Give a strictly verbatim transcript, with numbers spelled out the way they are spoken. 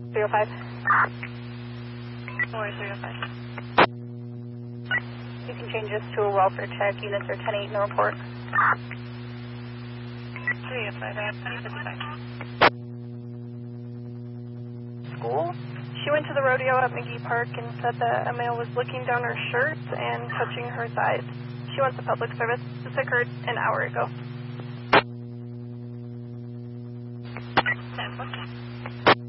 three oh five. four three oh five. You can change this to a welfare check. Units are ten eight in the report. three oh five, I have ten fifty-five. School. She went to the rodeo at McGee Park and said that a male was looking down her shirt and touching her thighs. She wants a public service. This occurred an hour ago. ten four.